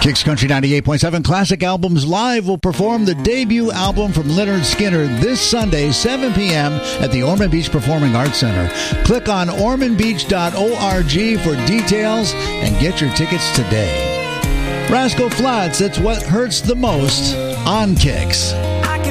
Kicks Country 98.7 Classic Albums Live will perform the debut album from Lynyrd Skynyrd this Sunday, 7 p.m. at the Ormond Beach Performing Arts Center. Click on ormondbeach.org for details and get your tickets today. Rascal Flatts, it's what hurts the most on Kicks.